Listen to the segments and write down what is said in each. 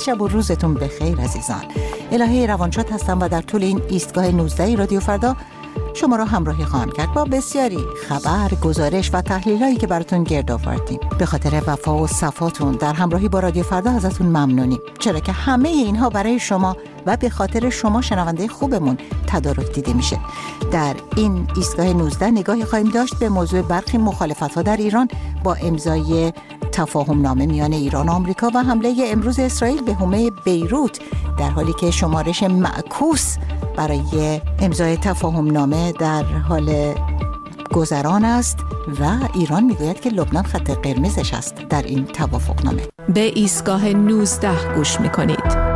شب و روزتون بخیر عزیزان. الهه روانشاد هستم و در طول این ایستگاه 19 رادیو فردا شما را همراهی خواهم کرد با بسیاری خبر، گزارش و تحلیلایی که براتون گرد آوردیم. به خاطر وفا و صفاتون در همراهی با رادیو فردا ازتون ممنونیم، چرا که همه اینها برای شما و به خاطر شما شنونده خوبمون تدارک دیده میشه. در این ایستگاه 19 نگاهی خواهیم داشت به موضوع برخی مخالفت‌ها در ایران با امضای تفاهم نامه میان ایران و آمریکا و حمله امروز اسرائیل به حومه بیروت، در حالی که شمارش معکوس برای امضای تفاهم نامه در حال گذران است و ایران میگوید که لبنان خط قرمزش است در این توافق نامه. به ایستگاه 19 گوش میکنید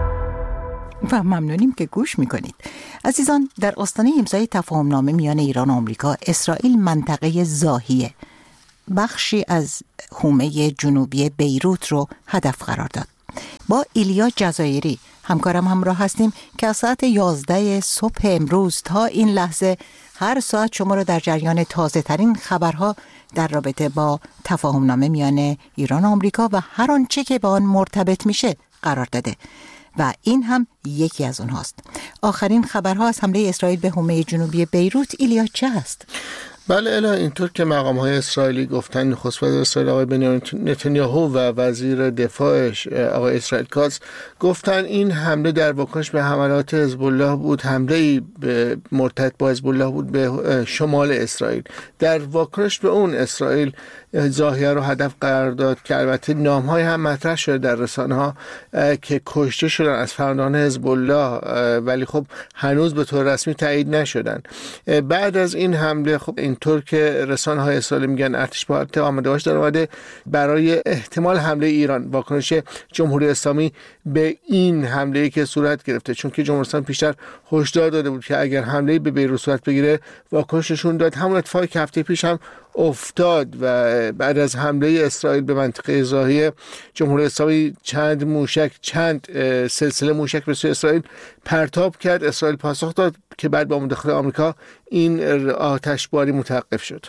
و ممنونیم که گوش میکنید. عزیزان، در آستانه امضای تفاهم نامه میان ایران و آمریکا، اسرائیل منطقه زاهیه، بخشی از حومه جنوبی بیروت رو هدف قرار داد. با ایلیا جزایری همکارم همراه هستیم که از ساعت 11 صبح امروز تا این لحظه هر ساعت شما رو در جریان تازه ترین خبرها در رابطه با تفاهم نامه میان ایران و آمریکا و هر آنچه که با آن مرتبط میشه قرار داده و این هم یکی از اونهاست. آخرین خبرها از حمله اسرائیل به حومه جنوبی بیروت، ایلیا، چه هست؟ بله الا اینطور که مقام‌های اسرائیلی گفتن، نخست وزیر اسرائیل آقای بنیامین نتانیاهو و وزیر دفاعش آقای اسرائیل کاتز گفتن این حمله در واکنش به حملات حزب الله بود، حمله‌ای مرتبط با حزب الله بود به شمال اسرائیل. در واکنش به اون اسرائیل زاهیه رو هدف قرار داد که البته نام‌های هم مطرح شده در رسانه‌ها که کشته شدن از فرماندهان حزب الله، ولی خب هنوز به طور رسمی تایید نشدن. بعد از این حمله خب اینطور که رسانه‌های اسرائیل میگن ارتش با آماده باش در اومده برای احتمال حمله ایران، واکنش جمهوری اسلامی به این حمله‌ای که صورت گرفته، چون که جمهوری اسلامی پیشتر هشدار داده بود که اگر حمله به بیروت صورت بگیره واکنششون داد. همون اتفاقی که هفته پیش هم افتاد و بعد از حمله اسرائیل به منطقه زاهیه، جمهوری اسلامی چند سلسله موشک به سوی اسرائیل پرتاب کرد. اسرائیل پاسخ داد که بعد با مداخله آمریکا این آتشباری متوقف شد.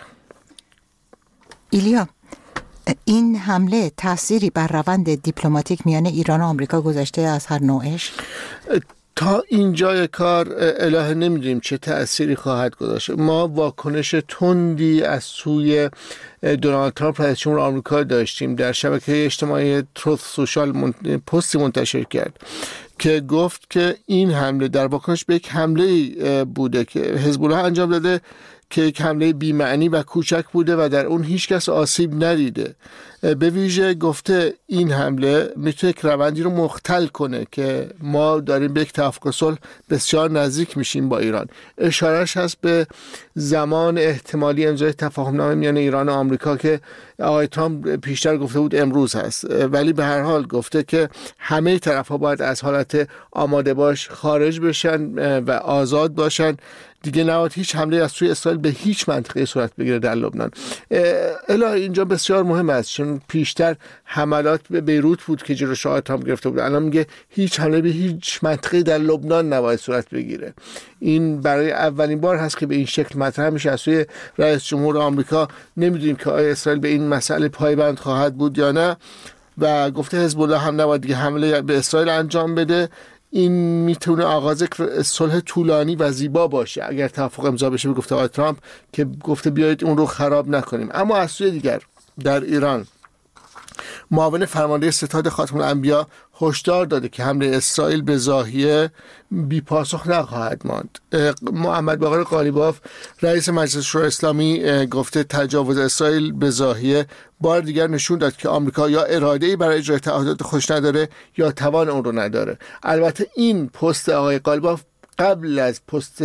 ایلیا، این حمله تأثیری بر روند دیپلماتیک میان ایران و آمریکا گذاشته از هر نوعش؟ تا اینجای کار الهه نمیدونیم چه تأثیری خواهد گذاشت. ما واکنش تندی از سوی دونالد ترامپ رئیس جمهور آمریکا داشتیم. در شبکه اجتماعی تروت سوشال پستی منتشر کرد که گفت که این حمله در واکنش به یک حمله بوده که حزب الله انجام داده که یک حمله بی‌معنی و کوچک بوده و در اون هیچ کس آسیب ندیده. به ویژه گفته این حمله میتونه یک روندی رو مختل کنه که ما داریم به یک توافق صلح بسیار نزدیک میشیم با ایران. اشارهش هست به زمان احتمالی امضای تفاهم نامه میان ایران و آمریکا که آقای ترامپ پیشتر گفته بود امروز هست، ولی به هر حال گفته که همه طرف‌ها باید از حالت آماده باش خارج بشن و آزاد باشن. دیگه نباید هیچ حمله از سوی اسرائیل به هیچ منطقه صورت بگیره در لبنان. الا اینجا بسیار مهم است، چون پیشتر حملات به بیروت بود که جلوش آقای ترامپ گرفته بود. الان میگه هیچ حمله به هیچ منطقه در لبنان نباید صورت بگیره. این برای اولین بار هست که به این شکل مطرح میشه از سوی رئیس جمهور آمریکا. نمیدونیم که آیا اسرائیل به این مسئله پایبند خواهد بود یا نه. و گفته حزب الله هم نباید دیگه حمله به اسرائیل انجام بده. این میتونه آغاز صلح طولانی و زیبا باشه اگر توافق امضا بشه، به گفته آقای ترامپ که گفته بیایید اون رو خراب نکنیم. اما از سوی دیگر در ایران معاون فرمانده ستاد خاتم الانبیا هشدار داده که حمله اسرائیل به زاهیه بی پاسخ نخواهد ماند. محمد باقر قالیباف رئیس مجلس شورای اسلامی گفته تجاوز اسرائیل به زاهیه بار دیگر نشون داد که آمریکا یا اراده‌ای برای اجرای تعهدات خودش نداره یا توان اون رو نداره. البته این پست آقای قالیباف قبل از پست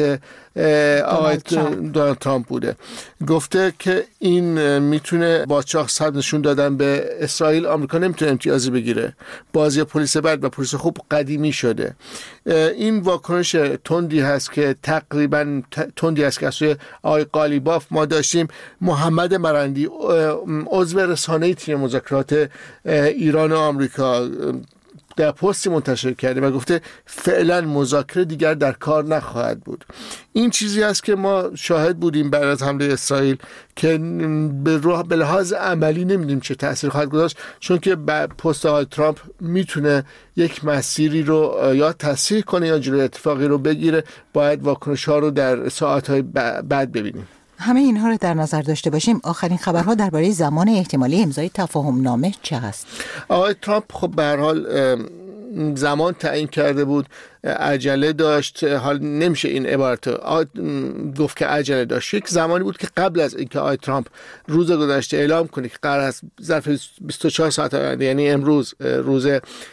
آقای دونالد ترامپ بوده. گفته که این میتونه با چاق سرد نشون دادن به اسرائیل آمریکا نمیتونه امتیازی بگیره. بازی پلیس بد و پلیس خوب قدیمی شده. این واکنش تندی هست که تقریبا تندی هست که از سوی آقای قالیباف ما داشتیم. محمد مرندی عضو رسانه تیم مذاکرات ایران و آمریکا در پستی منتشر کرده و گفته فعلا مذاکره دیگر در کار نخواهد بود. این چیزی است که ما شاهد بودیم بعد از حمله اسرائیل که به لحاظ عملی نمیدونیم چه تأثیر خواهد گذاشت، چون که پست آقای ترامپ میتونه یک مسیری رو یا تصحیح کنه یا جلوی اتفاقی رو بگیره. باید واکنش‌ها رو در ساعت‌های بعد ببینیم. همه اینها رو در نظر داشته باشیم. آخرین خبرها درباره زمان احتمالی امضای تفاهم نامه چه هست؟ آقای ترامپ خب به هر حال زمان تعیین کرده بود، عجله داشت. حال نمیشه این عبارت گفت که عجله داشت. یک زمانی بود که قبل از اینکه آقای ترامپ روز گذشته اعلام کنه که قرار است ظرف 24 ساعت آینده، یعنی امروز روز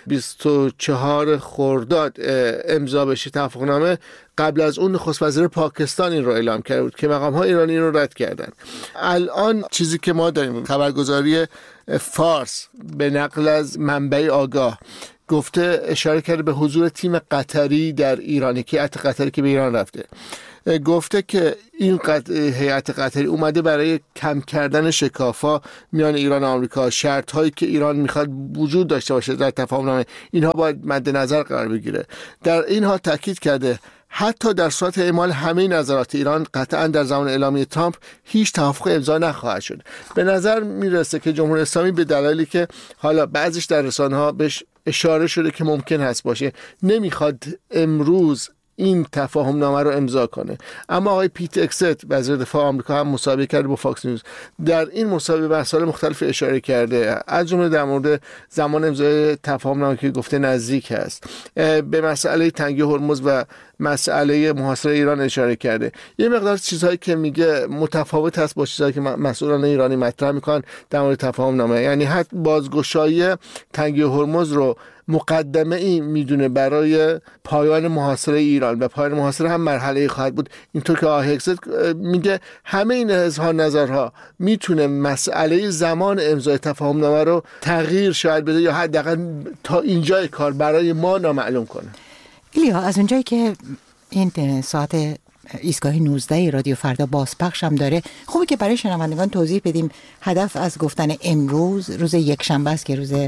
24 خرداد امضا بشه توافقنامه، قبل از اون نخست وزیر پاکستان این رو اعلام کرده بود که مقام‌های ایرانی رو رد کردن. الان چیزی که ما داریم خبرگزاری فارس به نقل از منبع آگاه گفته، اشاره کرده به حضور تیم قطری در ایران، که هیئت قطری که به ایران رفته، گفته که این هیئت قطری اومده برای کم کردن شکافا میان ایران و آمریکا. شرط هایی که ایران میخواد وجود داشته باشه در تفاهم نامه، اینها باید مد نظر قرار بگیره. در اینها تاکید کرده حتی در صورت اعمال همه نظرات ایران قطعا در زمان اعلامیه ترامپ هیچ توافق امضا نخواهد شد. به نظر میرسه که جمهوری اسلامی به دلایلی که حالا بعضیش در رسانه‌ها بهش اشاره شده که ممکن هست باشه، نمیخواد امروز این تفاهم نامه رو امضا کنه. اما آقای پیت اکست وزیر دفاع آمریکا هم مصاحبه کرده با فاکس نیوز. در این مصاحبه به مسائل مختلف اشاره کرده، از جمله در مورد زمان امضای تفاهم نامه که گفته نزدیک است، به مسئله تنگی هرمز و مسئله محاصره ایران اشاره کرده. یه مقدار چیزهایی که میگه متفاوت هست با چیزهایی که مسئولان ایرانی مطرح میکنن در مورد تفاهم نامه. یعنی حتی بازگشایی تنگی هرمز رو مقدمه این میدونه برای پایان محاصره ایران و پایان محاصره هم مرحله خواهد بود. اینطور که آقای اکست میگه همه این اظهار نظرها میتونه مسئله زمان امضای تفاهم نامه رو تغییر شاید بده یا حداقل تا اینجای کار برای ما نامعلوم کنه. ایلیا، از اونجایی که این ساعت ایستگاه 19 رادیو فردا بازپخش هم داره، خوبه که برای شنوندگان توضیح بدیم هدف از گفتن امروز روز یکشنبه است که روز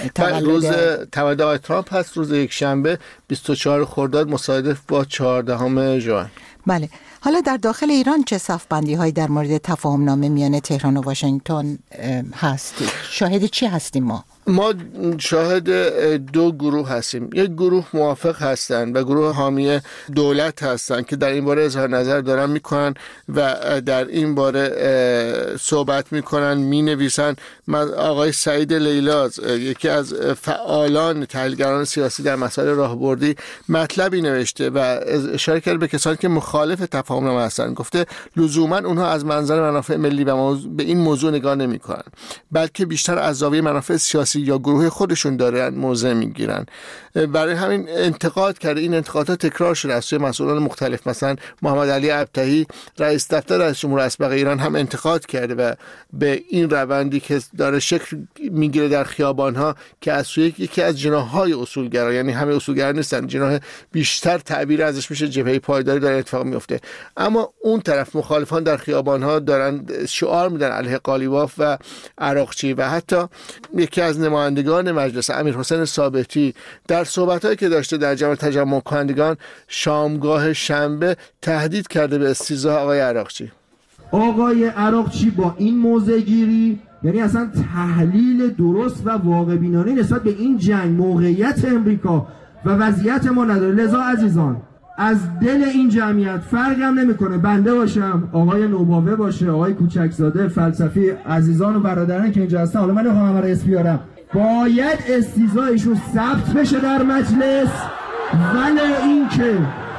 تولد آقای ترامپ هست. روز یکشنبه 24 خرداد مصادف با 14 ژوئن. بله. حالا در داخل ایران چه صف‌بندی هایی در مورد تفاهم نامه میان تهران و واشنگتن هست؟ شاهد چی هستیم ما؟ ما شاهد دو گروه هستیم. یک گروه موافق هستن و گروه حامی دولت هستن که در این باره اظهار نظر دارن میکنن و در این باره صحبت میکنن، مینویسن. آقای سعید لیلاز، یکی از فعالان تحلیلگران سیاسی در مسائل راهبردی، مطلبی نوشته و اشاره کرده به کسانی که مخالف تفاهم نامه هستن. گفته لزوما اونها از منظر منافع ملی به این موضوع نگاه نمیکنن، بلکه بیشتر از زاویه منافع سیاسی یا گروه خودشون دارن موضع میگیرن. برای همین انتقاد کرده. این انتقادات تکرار شده از سوی مسئولان مختلف. مثلا محمد علی ابطحی رئیس دفتر رئیس جمهور اسبق ایران هم انتقاد کرده و به این روندی که داره شکل میگیره در خیابانها که از سوی یکی از جناح‌های اصولگرا، یعنی همه اصولگرا نیستن، جناح بیشتر تعبیر ازش میشه جبهه پایداری، داره اتفاق میفته. اما اون طرف مخالفان در خیابانها دارن شعار میدن علیه قالیباف و عراقچی و حتی یکی از نمایندگان مجلس امیرحسین ثابتی در صحبت‌هایی که داشته در جمع تجمع کنندگان شامگاه شنبه تهدید کرده به استیضاح آقای عراقچی. آقای عراقچی با این موضع‌گیری، یعنی اصلا تحلیل درست و واقع بینانه نسبت به این جنگ، موقعیت امریکا و وضعیت ما نداره. لذا عزیزان، از دل این جمعیت فرق هم نمیکنه بنده باشم، آقای نوباوه باشه، آقای کوچکزاده، فلسفی، عزیزان و برادران که اینجا هستن، حالا من نمیخوام همه رو اسم بیارم، باید استیضاحشون ثبت بشه در مجلس. ولی این که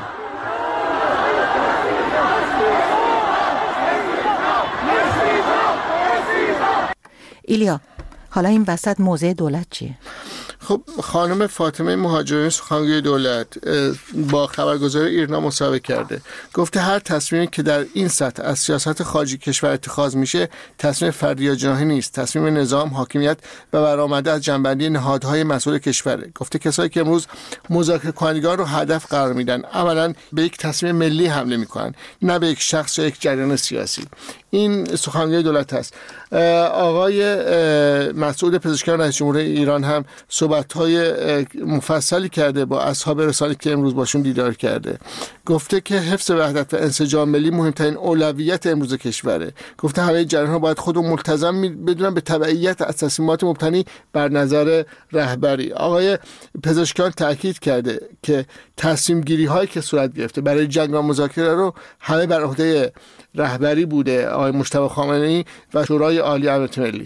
ایلیا، حالا این وسط موضع دولت چیه؟ خب خانم فاطمه مهاجرانی سخنگوی دولت با خبرگزار ایرنا مصاحبه کرده. گفته هر تصمیمی که در این سطح از سیاست خارجی کشور اتخاذ میشه تصمیم فردی یا جناحی نیست، تصمیم نظام، حاکمیت و برآمده از جنبندی نهادهای مسئول کشوره. گفته کسایی که امروز مذاکره کنندگان رو هدف قرار میدن عملاً به یک تصمیم ملی حمله میکنن، نه به یک شخص یا یک جریان سیاسی. این سخنگوی دولت هست. آقای مسعود پزشکیان رئیس جمهور ایران هم صحبت صحبت‌های مفصلی کرده با اصحاب رسانه که امروز باشون دیدار کرده. گفته که حفظ وحدت و انسجام ملی مهمترین اولویت امروز کشوره. گفته همه جریان‌ها باید خودمون ملتزم بدونن به تبعیت از تصمیمات مبتنی بر نظر رهبری. آقای پزشکیان تاکید کرده که تصمیم گیری هایی که صورت گرفته برای جنگ و مذاکره رو همه بر عهده رهبری بوده، آقای مجتبی خامنه‌ای و شورای عالی امنیت ملی.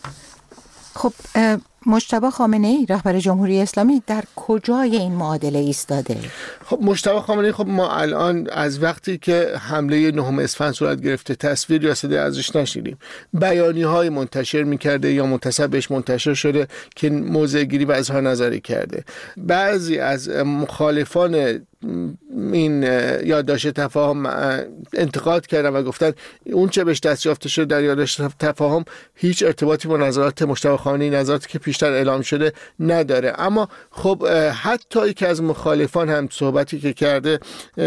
خب مجتبی خامنه‌ای رهبر جمهوری اسلامی در کجای این معادله ایستاده؟ خب مجتبی خامنه‌ای، خب ما الان از وقتی که حمله 9 اسفند صورت گرفته تصویر یا صدای ازش نشیدیم. بیانیه‌های منتشر می‌کرده یا منتسب بهش منتشر شده که موضع گیری و اظهار نظری کرده. بعضی از مخالفان این یادداشت تفاهم انتقاد کردن و گفتن اون چه بهش دست یافته شده در یادداشت تفاهم هیچ ارتباطی با نظرات مجتبی خامنه‌ای، نظراتی که پیشتر اعلام شده نداره. اما خب حتی یکی از مخالفان هم صحبتی که کرده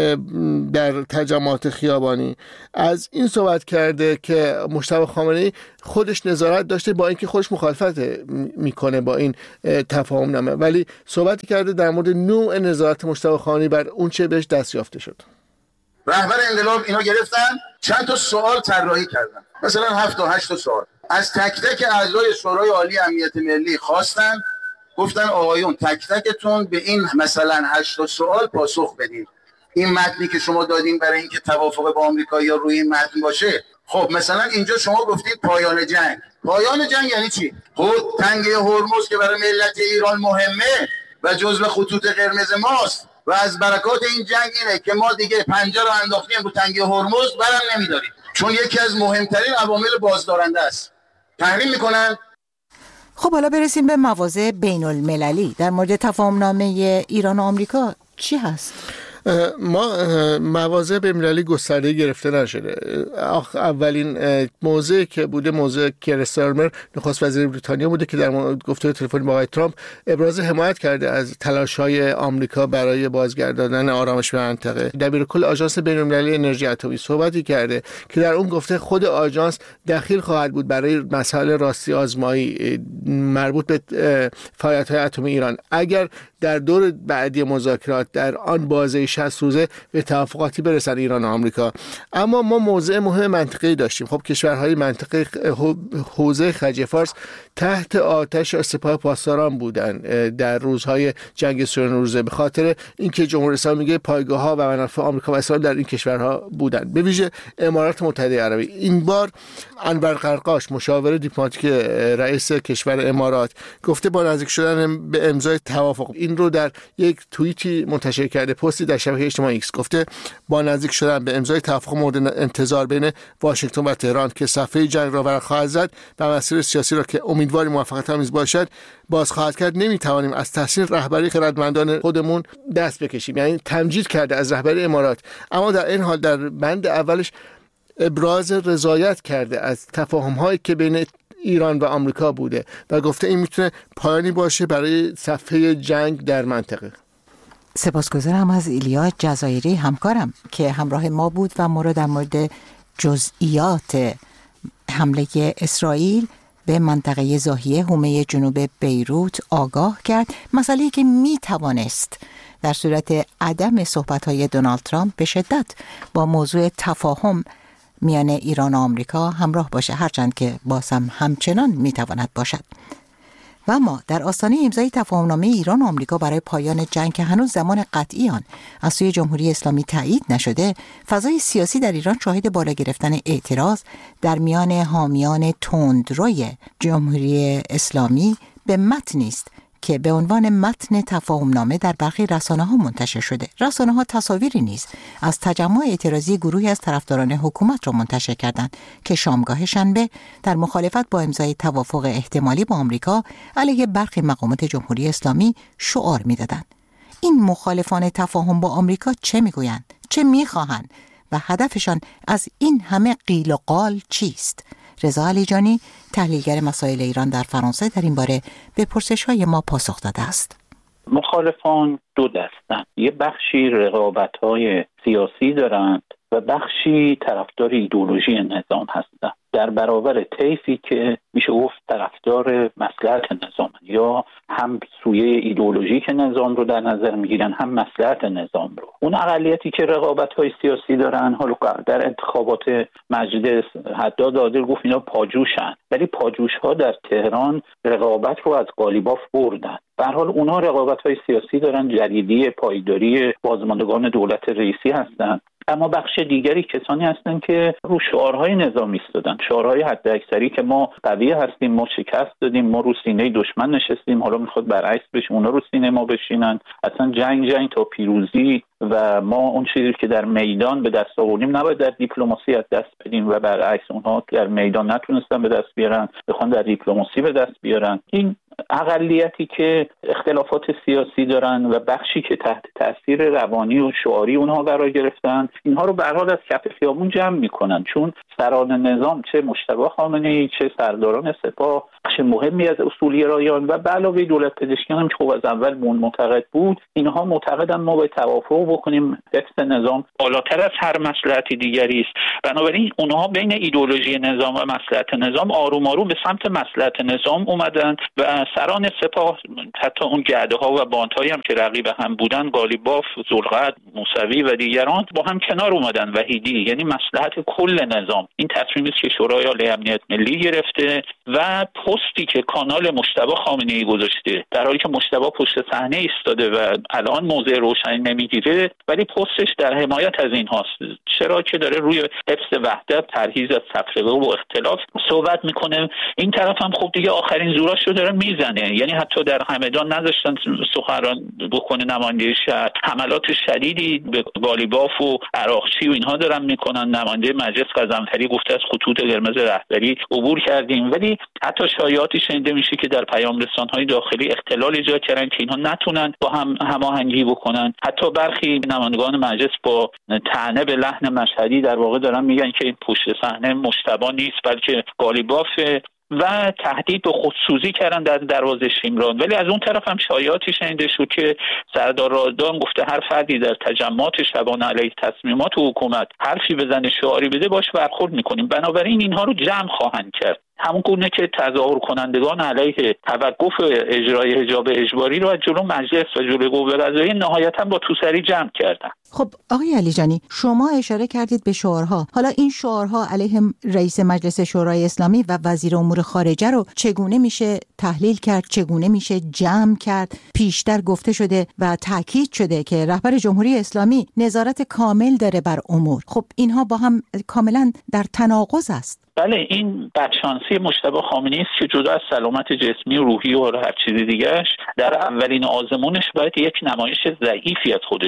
در تجمعات خیابانی از این صحبت کرده که مجتبی خامنه‌ای خودش نظارت داشته با اینکه خودش مخالفت میکنه با این تفاهم نامه، ولی صحبتی کرده در مورد نوع نظارت مجتبی خامنه‌ای بر اون چه بهش دست یافته شد. رهبر انقلاب اینا گرفتن چند تا سوال طراحی کردن، مثلا 7 تا 8 تا سوال از تک تک اعضای شورای عالی امنیت ملی خواستن، گفتن آقایون تک تکتون به این مثلا 8 تا سوال پاسخ بدید. این متنی که شما دادین برای اینکه توافق با آمریکایی‌ها روی این متن باشه، خب مثلا اینجا شما گفتید پایان جنگ. پایان جنگ یعنی چی؟ خود تنگه هرمز که برای ملت ایران مهمه و جزو خطوط قرمز ماست و از برکات این جنگ اینه که ما دیگه پنجه رو انداختیم رو تنگه هرمز، برم نمیداریم، چون یکی از مهمترین عوامل بازدارنده است. تحریم میکنن. خب حالا برسیم به مواضع بین المللی. در مورد تفاهمنامه ایران و آمریکا چی هست؟ ما مواضع بین‌المللی گسترده گرفته نشده. اولین موضوعی که بوده موضوع کیر استارمر نخست وزیر بریتانیا بوده که در گفتگوی تلفنی با آقای ترامپ ابراز حمایت کرده از تلاش‌های آمریکا برای بازگرداندن آرامش به منطقه. دبیرکل آژانس بین‌المللی انرژی اتمی صحبتی کرده که در اون گفته خود آژانس دخیل خواهد بود برای مسائل راستی آزمایی مربوط به فعالیت‌های اتمی ایران اگر در دور بعدی مذاکرات در آن بازه 60 روزه به توافقاتی برسن ایران و آمریکا. اما ما موضع مهم منطقه‌ای داشتیم. خب کشورهای منطقه حوزه خلیج فارس تحت آتش سپاه پاسداران بودن در روزهای جنگ 39 روزه به خاطر اینکه جمهوری اسلامی میگه پایگاه‌ها و منافع آمریکا و اسرائیل در این کشورها بودن، به ویژه امارات متحده عربی. این بار انور قرقاش مشاور دیپلماتیک رئیس کشور امارات گفته با نزدیک شدن به امضای توافق، این رو در یک توییتی منتشر کرده، پستی در شبکه اجتماعی ایکس، گفته با نزدیک شدن به امضای توافق مورد انتظار بین واشنگتن و تهران که صفحه جنگ را ورق خواهد زد و مسیر سیاسی را که امیدواری موفقیت آمیز باشد باز خواهد کرد، نمیتوانیم از تحسین رهبری خردمندان خودمون دست بکشیم. یعنی تمجید کرده از رهبری امارات، اما در این حال در بند اولش ابراز رضایت کرده از تفاهم‌هایی که بین ایران و آمریکا بوده و گفته این میتونه پایانی باشه برای صفحه جنگ در منطقه. سپاسگزارم از ایلیا جزایری همکارم که همراه ما بود و ما رو در مورد جزئیات حمله اسرائیل به منطقه زاهیه حومه جنوب بیروت آگاه کرد، مسئله‌ای که میتوانست در صورت عدم صحبت‌های دونالد ترامپ به شدت با موضوع تفاهم میان ایران و آمریکا همراه باشه، هرچند که باز هم همچنان میتواند باشد. و اما در آستانه امضای تفاهمنامه ایران و آمریکا برای پایان جنگ که هنوز زمان قطعی آن از سوی جمهوری اسلامی تایید نشده، فضای سیاسی در ایران شاهد بالا گرفتن اعتراض در میان حامیان تندروی جمهوری اسلامی به متنی است که به عنوان متن تفاهمنامه در برخی رسانه‌ها منتشر شده. رسانه‌ها تصاویری نیز از تجمع اعتراضی گروهی از طرفداران حکومت را منتشر کردند که شامگاه شنبه در مخالفت با امضای توافق احتمالی با آمریکا علیه برخی مقامات جمهوری اسلامی شعار می‌دادند. این مخالفان تفاهم با آمریکا چه می‌گویند؟ چه می‌خواهند؟ و هدفشان از این همه قیل و قال چیست؟ رضا علیجانی تحلیلگر مسائل ایران در فرانسه در این باره به پرسش‌های ما پاسخ داده است. مخالفان دو دستند. یه بخشی رقابت‌های سیاسی دارند و بخشی طرفدار ایدئولوژی نظام هستند. در برابر طیفی که میشه گفت طرفدار مصلحت نظام یا هم سویه ایدئولوژیک نظام رو در نظر میگیرن هم مصلحت نظام رو. اون اقلیتی که رقابت‌های سیاسی دارن، حالا در انتخابات مجلس حداد عادل گفت اینا پاجوشن، ولی پاجوش‌ها در تهران رقابت رو از قالیباف بردن. به هر حال اونها رقابت‌های سیاسی دارن، جریدی پایداری بازماندگان دولت رئیسی هستن، اما بخش دیگری کسانی هستن که رو شعارهای نظامی ایستادن، شعارهای حداکثری که ما قوی هستیم، ما شکست دادیم، ما رو سینه دشمن نشستیم، حالا میخواد برعکس بشه اونا رو سینه ما بشینن، اصلا جنگ تا پیروزی و ما اون چیزی که در میدان به دست آوردیم نباید در دیپلماسی از دست بدیم و برعکس اونها در میدان نتونستن به دست بیارن، بخوان در دیپلماسی به دست بیارن. این اقلیتی که اختلافات سیاسی دارن و بخشی که تحت تاثیر روانی و شعاری اونها قرار گرفتن، اینها رو به هر حال از کف خیابون جمع میکنن، چون سران نظام چه مجتبی خامنه‌ای چه سرداران سپاه بخش مهمی از اصولگرایان و به علاوه دولت پزشکیان هم که خب از اول معتقد بود، اینها معتقدن ما باید توافق بکنیم، حفظ نظام بالاتر از هر مصلحت دیگری است. بنابراین اونها بین ایدئولوژی نظام و مصلحت نظام آروم آروم به سمت مصلحت نظام اومدن و سران سپاه حتی اون گرده‌ها و باندهایی هم که رقیب هم بودن، قالیباف، ذوالقعد، موسوی و دیگران با هم کنار اومدن. وحیدی یعنی مصلحت کل نظام. این تصمیمی است که شورای عالی امنیت ملی گرفته و پستی که کانال مجتبی خامنه‌ای گذاشته، در حالی که مجتبی پشت صحنه ایستاده و الان موضع روشنی نمیگیره، ولی پستش در حمایت از این هاست. چرا که داره روی حفظ وحدت، پرهیز از تفرقه و اختلاف صحبت میکنه. این طرف هم خب دیگه آخرین زوراشو داره میزنه، یعنی حتی در همدان نذاشتن سخنران بکنه نماینده شهر، حملات شدیدی به قالیباف و عراقچی و اینها دارن میکنن. نماینده مجلس قزنفری گفته از خطوط قرمز رهبری عبور کردیم، ولی حتی شایعاتی شنیده میشه که در پیام رسان‌های داخلی اختلال ایجاد کردن که اینها نتونن با هم هماهنگی بکنن. حتی برخی نمایندگان مجلس با طعنه به لحن مشهدی در واقع دارن میگن که این پشت صحنه مجتبی نیست بلکه قالیباف و تهدید به خودسوزی کردن در دروازه شیمران. ولی از اون طرف هم شایعاتی شنیده شد که سردار رادان گفته هر فردی در تجمعات شبانه علیه تصمیمات حکومت حرفی بزنه، شعاری بده، باش برخورد میکنیم. بنابراین اینها رو جمع خواهند کرد، همون گونه که تظاهر کنندگان علیه توقف اجرای حجاب اجباری رو از جلو مجلس و جلوی قوه قضاییه نهایتا با توسری جمع کردن. خب آقای علیجانی، شما اشاره کردید به شعارها. حالا این شعارها علیه رئیس مجلس شورای اسلامی و وزیر امور خارجه رو چگونه میشه تحلیل کرد، چگونه میشه جمع کرد؟ پیشتر گفته شده و تاکید شده که رهبر جمهوری اسلامی نظارت کامل داره بر امور. خب اینها با هم کاملا در تناقض است. بله، این بدشانسی مجتبی خامنه‌ای است که جدا از سلامت جسمی و روحی و هر چیز دیگه‌اش در اولین آزمونش باید یک نمایش ضعیفی از خودش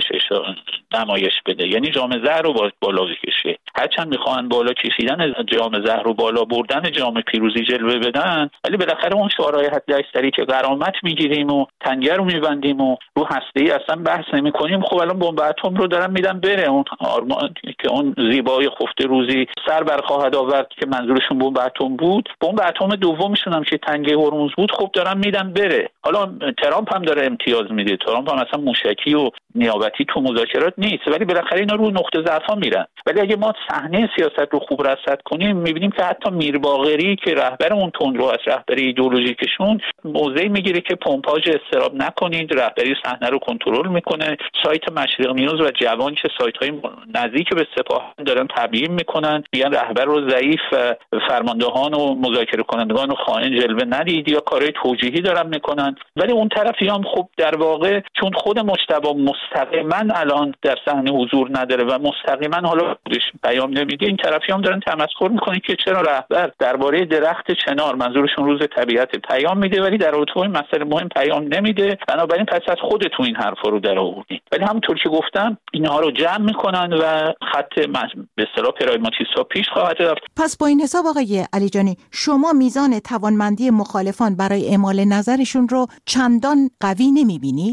نمایش بده، یعنی جام زهر رو باید بالا بکشه. هرچند میخوان بالا کشیدن جام زهر رو بالا بردن جام پیروزی جلوه بدن، ولی بالاخره اون شعارهای حداکثری که غرامت میگیریم و تنگه رو میبندیم و رو هسته‌ای اصلا بحث نمی‌کنیم، خب الان بمب اتم رو دارن میدن بره. اون آرمان که اون زیبای خفته روزی سر برخواهد آورد که منظورشون بمب اتم بود، بمب اتم دومشون هم که تنگه هرمز بود، خب دارن میدن بره. حالا ترامپ هم داره امتیاز میده، ترامپ هم اصلا موشکی و نیابتی تو مذاکرات نیست، ولی بالاخره اینا رو نقطه ضعفا میرن. ولی اگه ما صحنه سیاست رو خوب رصد کنیم، میبینیم که حتی میر باقری که رهبر اون تندرو از رهبر ایدئولوژیکشون موضعی میگیره که پمپاژ استراب نکنید، رهبری صحنه رو کنترل میکنه. سایت مشرق نیوز و جوان که سایت‌های نزدیک به سپاه دارن تبیین میکنن، میگن رهبر رو ضعیف، فرماندهان و مذاکره کنندگان و خائن جلوه ندید یا کارهای توجیهی دارن میکنن. ولی اون طرفی هم خب در واقع چون خود مجتبی مستقیما الان در صحنه حضور نداره و مستقیما حالا خودش پیام نمیده، این طرفی هم دارن تمسخر میکنن که چرا رهبر درباره درخت چنار، منظورشون روز طبیعت، پیام میده ولی در رابطه با این مسئله مهم پیام نمیده. بنابراین پس از خودتون این حرفا رو در آوردین. ولی همونطور که گفتم اینها رو جمع میکنن و خط به اصطلاح پراگماتیستا پیش خواهد رفت. پس با این حساب آقای علیجانی، شما میزان توانمندی مخالفان برای اعمال نظرشون رو چندان قوی نمیبینید؟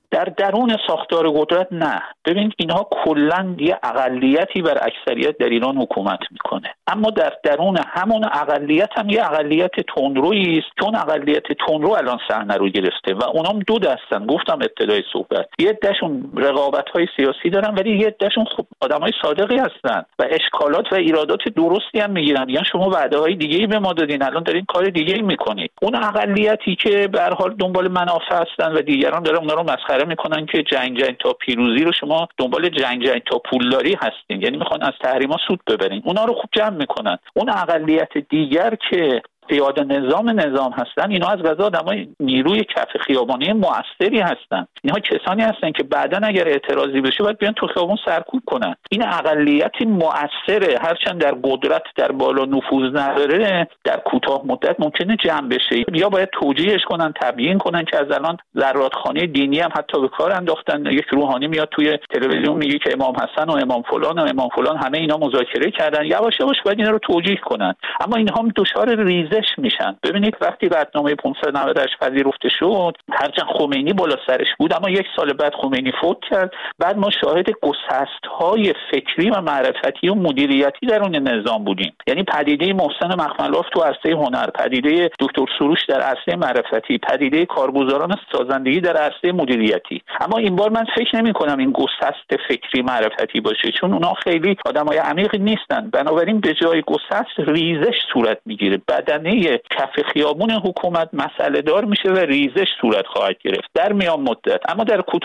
در درون ساختار قدرت نه. ببین اینها کلا یه اقلیتی بر اکثریت در ایران حکومت میکنه، اما در درون همون اقلیت هم یه اقلیت تندرویی است، چون اقلیت تندرو الان صحنه رو گرفته و اونام دو دستن. گفتم ابتدای صحبت یه عدهشون رقابت‌های سیاسی دارن، ولی یه عدهشون خب آدمای صادقی هستن و اشکالات و ایرادات درستی هم میگیرن. یعنی شما وعده‌های دیگه‌ای به ما دادین، الان دارین کار دیگه‌ای میکنید. اون اقلیتی که به هر حال دنبال منافع هستن و دیگران دارن اونا رو مسخره میکنن که جنگ تا پیروزی رو شما دنبال جنگ تا پولداری هستین، یعنی میخوان از تحریما سود ببرین، اونا رو خوب جمع میکنن. اون اقلیت دیگر که پیاده نظام هستن، اینا از قضا آدمای نیروی کف خیابانی موثری هستن. اینها کسانی هستن که بعداً اگر اعتراضی بشه باید بیان تو خیابون سرکوب کنن. این اقلیتی موثره، هرچند در قدرت در بالا نفوذ نداره، در کوتاه مدت ممکنه جمع بشه. یا باید توجیهش کنن، تبیین کنن که از الان زرادخانه دینی هم حتی به کار انداختن. یک روحانی میاد توی تلویزیون میگه که امام حسن و امام فلان همه اینا مذاکره کردن. یواش یواش باید اینا رو توجیه کنن. اما اینها هم دچار ریزش میشن. ببینید وقتی قطعنامه 598 پذیرفته شد، هرچند خمینی بالا سرش بود، اما یک سال بعد خمینی فوت کرد. بعد ما شاهد گسست‌های فکری و معرفتی و مدیریتی درون نظام بودیم. یعنی پدیده محسن مخملاف تو عرصه هنر، پدیده دکتر سروش در عرصه معرفتی، پدیده کارگزاران سازندگی در عرصه مدیریتی. اما این بار من فکر نمی‌کنم این گسست فکری معرفتی باشه، چون اونا خیلی آدمای عمیقی نیستن. بنابراین به جای گسست ریزش صورت میگیره. بدنه کف خیابون حکومت مسئله دار میشه و ریزش صورت خواهد گرفت در میان مدت. اما در کوتاه